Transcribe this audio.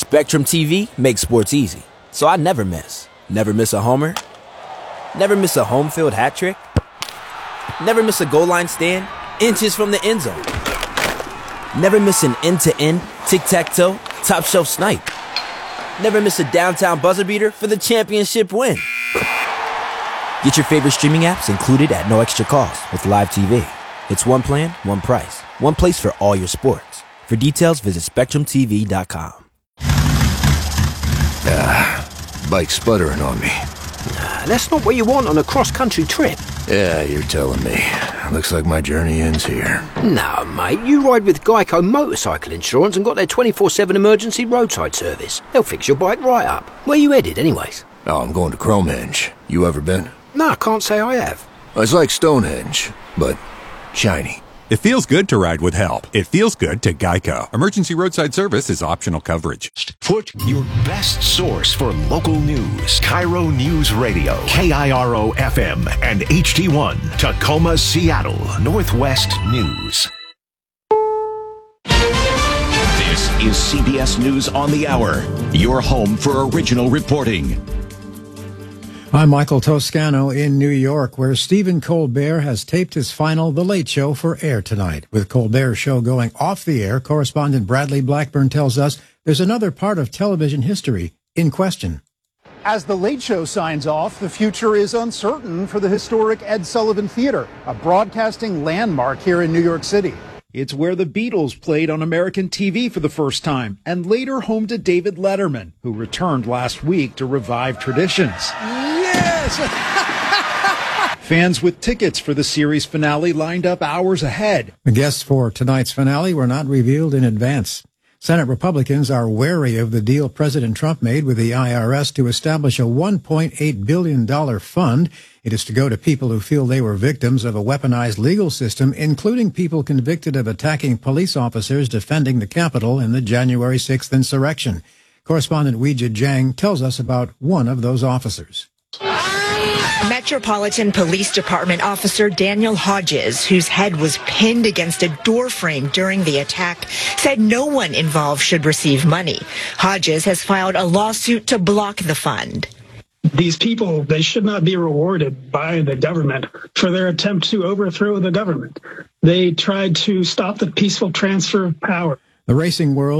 Spectrum TV makes sports easy, so I never miss. Never miss a homer. Never miss a home field hat trick. Never miss a goal line stand, inches from the end zone. Never miss an end-to-end, tic-tac-toe, top-shelf snipe. Never miss a downtown buzzer beater for the championship win. Get your favorite streaming apps included at no extra cost with Live TV. It's one plan, one price, one place for all your sports. For details, visit SpectrumTV.com. Bike's sputtering on me. That's not what you want on a cross-country trip. Yeah, you're telling me. Looks like my journey ends here. No, mate, you ride with Geico Motorcycle Insurance and got their 24/7 emergency roadside service. They'll fix your bike right up. Where you headed, anyways? Oh, I'm going to Cromehenge. You ever been? No, I can't say I have. It's like Stonehenge, but shiny. It feels good to ride with help. It feels good to Geico. Emergency roadside service is optional coverage. Put your best source for local news. Cairo News Radio, KIRO FM and HD1, Tacoma, Seattle, Northwest News. This is CBS News on the Hour, your home for original reporting. I'm Michael Toscano in New York, where Stephen Colbert has taped his final The Late Show for air tonight. With Colbert's show going off the air, correspondent Bradley Blackburn tells us there's another part of television history in question. As The Late Show signs off, the future is uncertain for the historic Ed Sullivan Theater, a broadcasting landmark here in New York City. It's where the Beatles played on American TV for the first time, and later home to David Letterman, who returned last week to revive traditions. Yes! Fans with tickets for the series finale lined up hours ahead. The guests for tonight's finale were not revealed in advance. Senate Republicans are wary of the deal President Trump made with the IRS to establish a $1.8 billion fund. It is to go to people who feel they were victims of a weaponized legal system, including people convicted of attacking police officers defending the Capitol in the January 6th insurrection. Correspondent Weijia Jiang tells us about one of those officers. Metropolitan Police Department officer Daniel Hodges, whose head was pinned against a doorframe during the attack, said no one involved should receive money. Hodges has filed a lawsuit to block the fund. These people, they should not be rewarded by the government for their attempt to overthrow the government. They tried to stop the peaceful transfer of power. The racing world